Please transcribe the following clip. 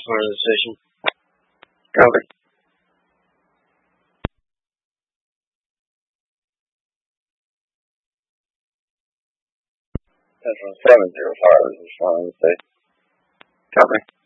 for the station. Copy. Central 705 is responding to state. Copy.